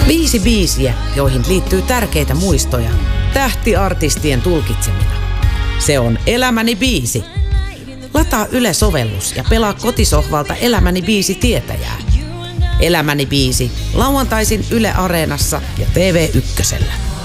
5 biisiä, joihin liittyy tärkeitä muistoja, tähtiartistien tulkitsemina. Se on Elämäni biisi. Lataa Yle-sovellus ja pelaa kotisohvalta Elämäni biisi tietäjää. Elämäni biisi lauantaisin Yle Areenassa ja TV1.